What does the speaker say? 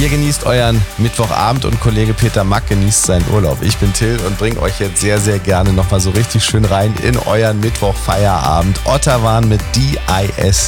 Ihr genießt euren Mittwochabend und Kollege Peter Mack genießt seinen Urlaub. Ich bin Till und bringe euch jetzt sehr, sehr gerne nochmal so richtig schön rein in euren Mittwochfeierabend. Otterwan mit DIS.